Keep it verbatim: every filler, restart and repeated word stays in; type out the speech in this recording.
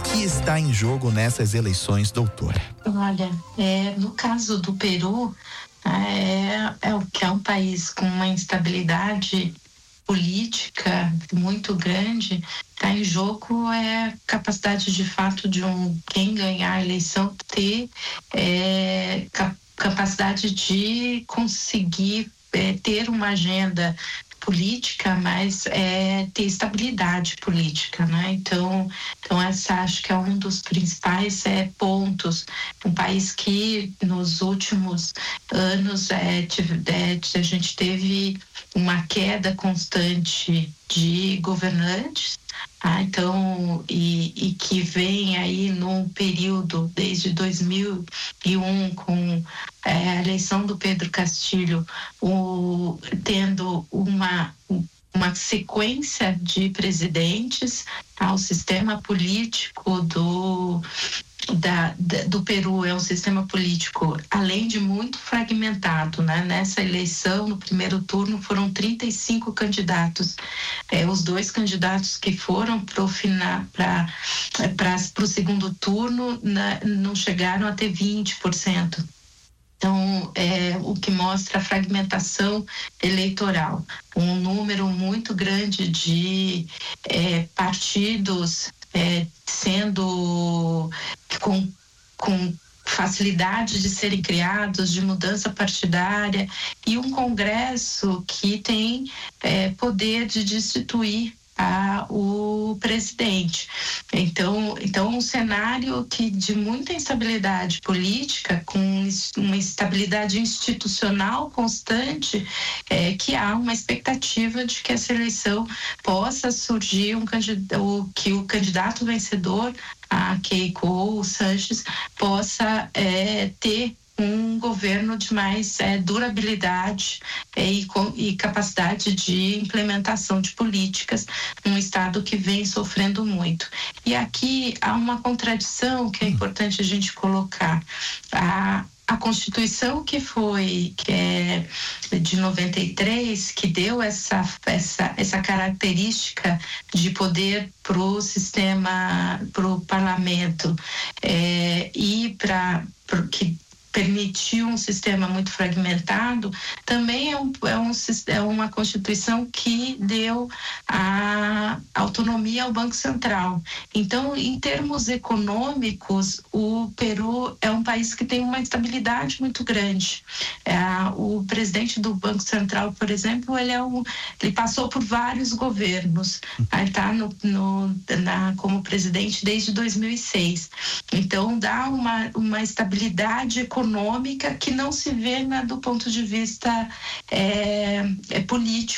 que está em jogo nessas eleições, doutora? Olha, é, no caso do Peru, é, é o que é um país com uma instabilidade política muito grande. Está em jogo é a capacidade de fato de um quem ganhar a eleição ter é, cap, capacidade de conseguir é, ter uma agenda política, mas é, ter estabilidade política, né? Então, então essa acho que é um dos principais é, pontos. Um país que nos últimos anos é, tive, é, a gente teve uma queda constante de governantes. Ah, então, e, e que vem aí num período desde dois mil e um com é, a eleição do Pedro Castilho, o, tendo uma, uma sequência de presidentes, tá? O sistema político do Da, da, do Peru é um sistema político, além de muito fragmentado, né? Nessa eleição, no primeiro turno, foram trinta e cinco candidatos. É, os dois candidatos que foram para o segundo turno na, não chegaram a ter vinte por cento. Então, é, o que mostra a fragmentação eleitoral. Um número muito grande de é, partidos é, sendo com, com facilidade de serem criados, de mudança partidária, e um Congresso que tem é, poder de destituir a, o presidente. Então, então um cenário que de muita instabilidade política, com uma instabilidade institucional constante, é, que há uma expectativa de que essa eleição possa surgir um candidato, que o candidato vencedor, a Keiko Sanches, possa é, ter um governo de mais é, durabilidade é, e, com, e capacidade de implementação de políticas num estado que vem sofrendo muito. E aqui há uma contradição que é importante a gente colocar. A, a Constituição que foi que é de noventa e três, que deu essa, essa, essa característica de poder para o sistema, para o parlamento é, e para que permitiu um sistema muito fragmentado, também é, um, é, um, é uma Constituição que deu a autonomia ao Banco Central. Então, em termos econômicos, o Peru é um país que tem uma estabilidade muito grande. É, o presidente do Banco Central, por exemplo, ele, é um, ele passou por vários governos. Ele está no, no, na, como presidente desde dois mil e seis. Então, dá uma, uma estabilidade econômica econômica que não se vê na, do ponto de vista é, é político.